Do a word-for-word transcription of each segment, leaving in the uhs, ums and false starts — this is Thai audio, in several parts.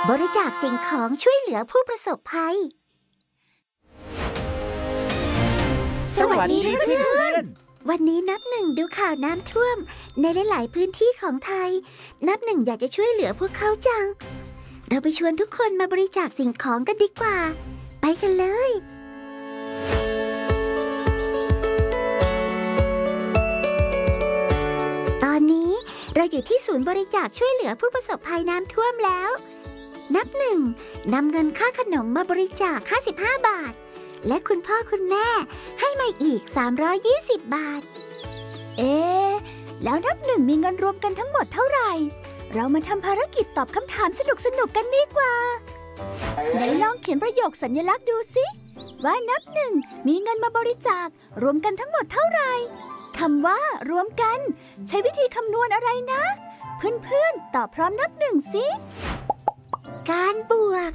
บริจาคสิ่งของช่วยเหลือผู้ประสบภัยสวัสดีเพื่อนๆวันนี้นับหนึ่งดูข่าวน้ำท่วมในหลายๆพื้นที่ของไทยนับหนึ่งอยากจะช่วยเหลือพวกเขาจังเราไปชวนทุกคนมาบริจาคสิ่งของกันดีกว่าไปกันเลยตอนนี้เราอยู่ที่ศูนย์บริจาคช่วยเหลือผู้ประสบภัยน้ำท่วมแล้วนับหนึ่งนำเงินค่าขนมมาบริจาคห้าสิบห้าบาทและคุณพ่อคุณแม่ให้มาอีกสามร้อยยี่สิบบาทเอ๊ะแล้วนับหนึ่งมีเงินรวมกันทั้งหมดเท่าไหร่เรามาทำภารกิจตอบคำถามสนุกๆกันดีกว่าไหนลองเขียนประโยคสัญลักษณ์ดูสิว่านับหนึ่งมีเงินมาบริจาครวมกันทั้งหมดเท่าไหร่คำว่ารวมกันใช้วิธีคำนวณอะไรนะเพื่อนๆตอบพร้อมนับหนึ่งสิการบวก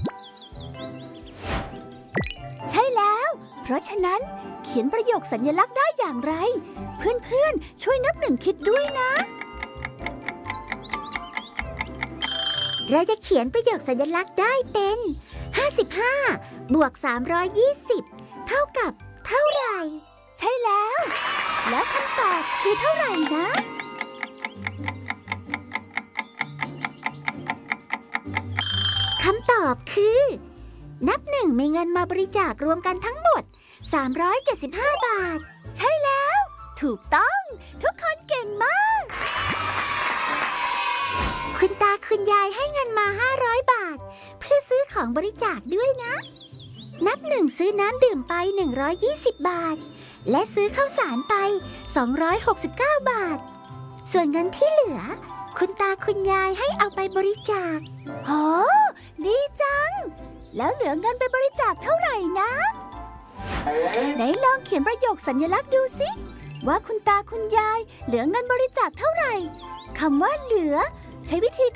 ใช่แล้วเพราะฉะนั้นเขียนประโยคสัญลักษณ์ได้อย่างไรเพื่อนๆช่วยนับหนึ่งคิดด้วยนะเราจะเขียนประโยคสัญลักษณ์ได้เป็นห้าสิบห้าบวกสามร้อยยี่สิบเท่ากับเท่าไหร่ใช่แล้วแล้วคำตอบคือเท่าไหร่นะคำตอบคือนับหนึ่งมีเงินมาบริจาครวมกันทั้งหมดสามร้อยเจ็ดสิบห้าบาทใช่แล้วถูกต้องทุกคนเก่งมากคุณตาคุณยายให้เงินมาห้าร้อยบาทเพื่อซื้อของบริจาคด้วยนะนับหนึ่งซื้อน้ำดื่มไปหนึ่งร้อยยี่สิบบาทและซื้อข้าวสารไปสองร้อยหกสิบเก้าบาทส่วนเงินที่เหลือคุณตาคุณยายให้เอาไปบริจาคโหดีจังแล้วเหลือเงินไปบริจาคเท่าไหร่นะไหนลองเขียนประโยคสัญลักษณ์ดูสิว่าคุณตาคุณยายเหลือเงินบริจาคเท่าไหร่คำว่าเหลือใช้วิธี